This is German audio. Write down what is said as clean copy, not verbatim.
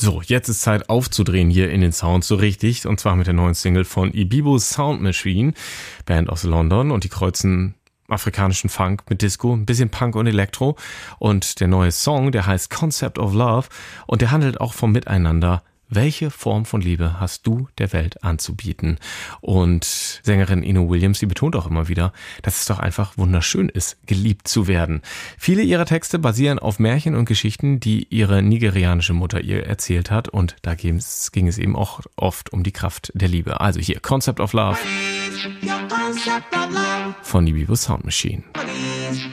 So, jetzt ist Zeit aufzudrehen hier in den Sound so richtig. Und zwar mit der neuen Single von Ibibo Sound Machine, Band aus London. Und die kreuzen afrikanischen Funk mit Disco, ein bisschen Punk und Elektro. Und der neue Song, der heißt Concept of Love. Und der handelt auch vom Miteinander. Welche Form von Liebe hast du der Welt anzubieten? Und Sängerin Ino Williams, die betont auch immer wieder, dass es doch einfach wunderschön ist, geliebt zu werden. Viele ihrer Texte basieren auf Märchen und Geschichten, die ihre nigerianische Mutter ihr erzählt hat. Und da ging es eben auch oft um die Kraft der Liebe. Also hier, Concept of Love von Ibibo Sound Machine.